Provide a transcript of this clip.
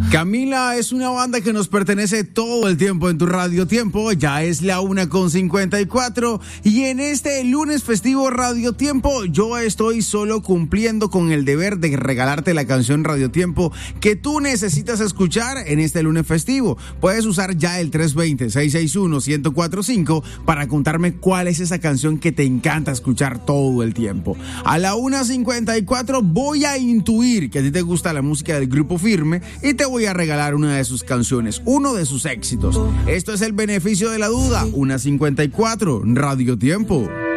Camila es una banda que nos pertenece todo el tiempo en tu Radio Tiempo. Ya es la 1:54 y en este lunes festivo Radio Tiempo yo estoy solo cumpliendo con el deber de regalarte la canción Radio Tiempo que tú necesitas escuchar en este lunes festivo. Puedes usar ya el 320-661-1045 para contarme cuál es esa canción que te encanta escuchar todo el tiempo. A la 1:54 voy a intuir que a ti te gusta la música del Grupo Firme y te voy a regalar una de sus canciones, uno de sus éxitos. Esto es el beneficio de la duda. 1:54, Radio Tiempo.